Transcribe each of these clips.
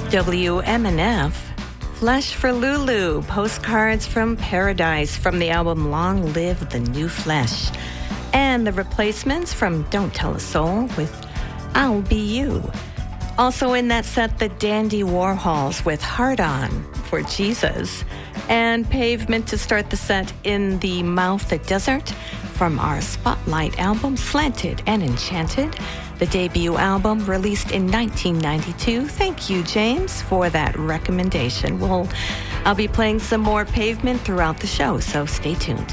WMNF, Flesh for Lulu, Postcards from Paradise from the album Long Live the New Flesh. And The Replacements from Don't Tell a Soul with I'll Be You. Also in that set, the Dandy Warhols with Hard On for Jesus. And Pavement to start the set in the Mouth the Desert from our Spotlight album, Slanted and Enchanted, the debut album released in 1992. Thank you, James, for that recommendation. I'll be playing some more Pavement throughout the show, so stay tuned.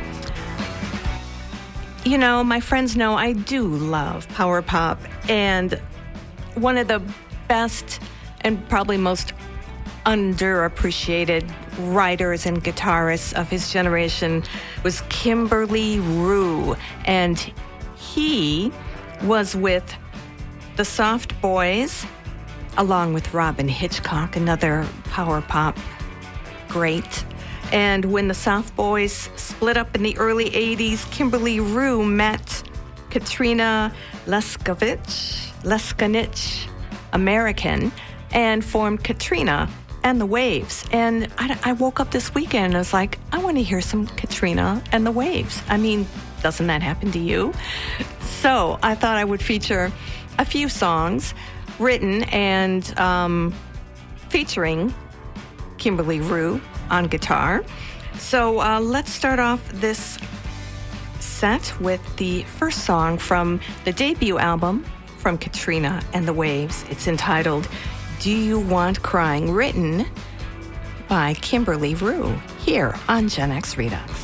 You know, my friends know I do love power pop, and one of the best and probably most underappreciated writers and guitarists of his generation was Kimberly Rue, and he was with the Soft Boys, along with Robyn Hitchcock, another power pop great. And when the Soft Boys split up in the early 80s, Kimberly Rue met Katrina Leskanich, American, and formed Katrina and the Waves. And I woke up this weekend and I was like, I want to hear some Katrina and the Waves. I mean, doesn't that happen to you? So I thought I would feature a few songs written and featuring Kimberly Rue on guitar. So let's start off this set with the first song from the debut album from Katrina and the Waves. It's entitled Do You Want Crying, written by Kimberly Rue, here on Gen X Redux.